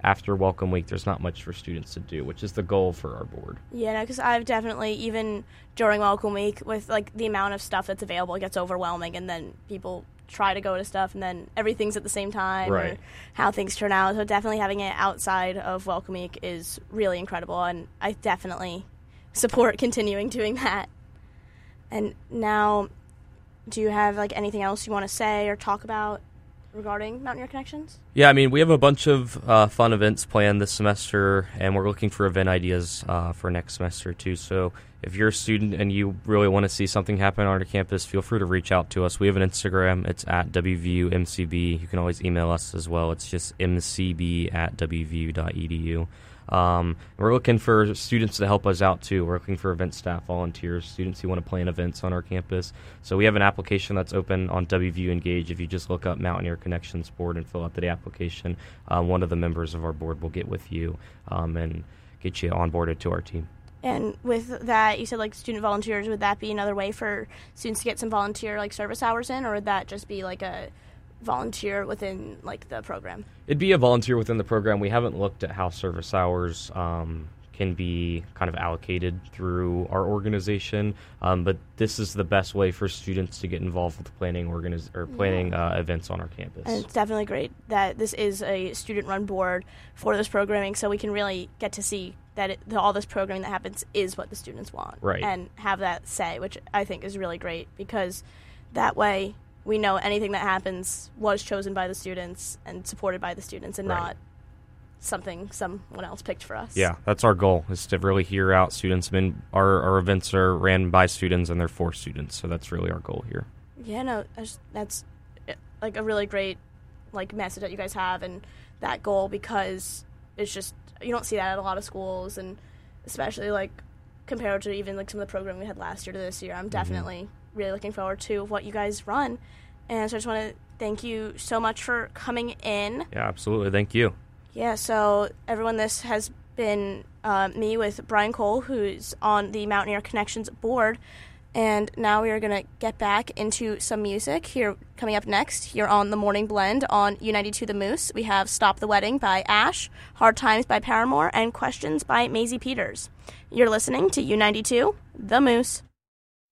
after Welcome Week, there's not much for students to do, which is the goal for our board. Yeah, because I've definitely, even during Welcome Week, with like the amount of stuff that's available, it gets overwhelming, and then people try to go to stuff, and then everything's at the same time, right, or how things turn out. So definitely having it outside of Welcome Week is really incredible, and I definitely support continuing doing that. And now, do you have like anything else you want to say or talk about regarding Mountaineer Connections? Yeah, I mean, we have a bunch of fun events planned this semester, and we're looking for event ideas for next semester too. So if you're a student and you really want to see something happen on our campus, feel free to reach out to us. We have an Instagram. It's at WVUMCB. You can always email us as well. It's just mcb@wvu.edu. We're looking for students to help us out too. We're looking for event staff, volunteers, students who want to plan events on our campus. So we have an application that's open on WVU Engage. If you just look up Mountaineer Connections Board and fill out the application, one of the members of our board will get with you and get you onboarded to our team. And with that, you said like student volunteers, would that be another way for students to get some volunteer like service hours in, or would that just be like a volunteer within like the program? It'd be a volunteer within the program. We haven't looked at how service hours can be kind of allocated through our organization, but this is the best way for students to get involved with planning events on our campus. And it's definitely great that this is a student-run board for this programming, so we can really get to see that all this programming that happens is what the students want, right, and have that say, which I think is really great, because that way we know anything that happens was chosen by the students and supported by the students, and not something someone else picked for us. Yeah, that's our goal, is to really hear out students. I mean, our events are ran by students and they're for students, so that's really our goal here. Yeah, no, that's like a really great like message that you guys have, and that goal, because it's just, you don't see that at a lot of schools, and especially like compared to even like some of the programming we had last year to this year. I'm definitely really looking forward to what you guys run, and so I just want to thank you so much for coming in. Yeah, absolutely. Thank you. Yeah, so everyone, this has been me with Brian Cole, who's on the Mountaineer Connections board, and now we are going to get back into some music. Here, coming up next, here on The Morning Blend on U92 The Moose, we have Stop the Wedding by Ash, Hard Times by Paramore, and Questions by Maisie Peters. You're listening to U92 The Moose.